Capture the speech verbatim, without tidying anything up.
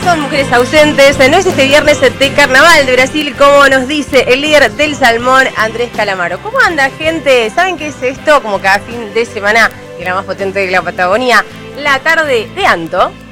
son mujeres ausentes. No es este viernes de Carnaval de Brasil, como nos dice el líder del Salmón, Andrés Calamaro. ¿Cómo anda, gente? ¿Saben qué es esto? Como cada fin de semana, que la más potente de la Patagonia, la tarde de Anto.